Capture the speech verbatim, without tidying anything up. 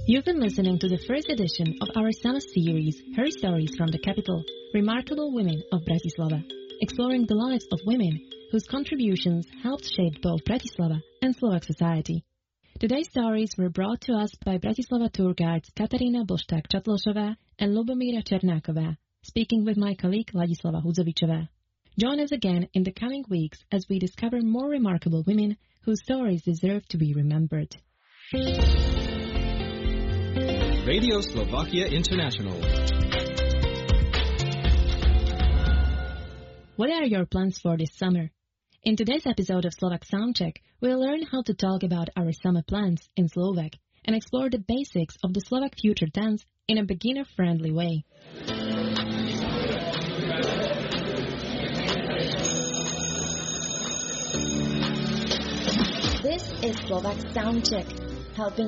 You've been listening to the first edition of our summer series, Her Stories from the Capital, Remarkable Women of Bratislava, exploring the lives of women whose contributions helped shape both Bratislava and Slovak society. Today's stories were brought to us by Bratislava tour guides Katarína Bošták-Čatlošová and Lubomíra Černáková, speaking with my colleague Ladislava Hudzovičová. Join us again in the coming weeks as we discover more remarkable women whose stories deserve to be remembered. Radio Slovakia International. What are your plans for this summer? In today's episode of Slovak Soundcheck, we'll learn how to talk about our summer plans in Slovak and explore the basics of the Slovak future tense in a beginner-friendly way. This is Slovak Soundcheck, helping